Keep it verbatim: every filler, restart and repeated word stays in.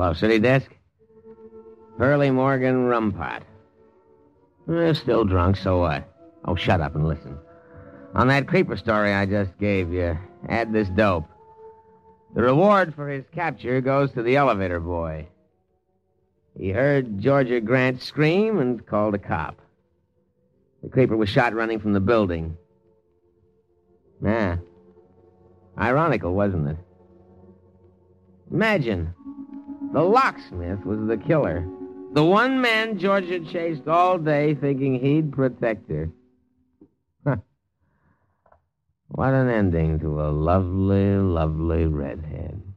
Hello, City Desk? Pearly Morgan Rumpot. Eh, still drunk, so what? Oh, shut up and listen. On that creeper story I just gave you, add this dope. The reward for his capture goes to the elevator boy. He heard Georgia Grant scream and called a cop. The creeper was shot running from the building. Ah. Ironical, wasn't it? Imagine, the locksmith was the killer. The one man Georgia chased all day thinking he'd protect her. Huh. What an ending to a lovely, lovely redhead.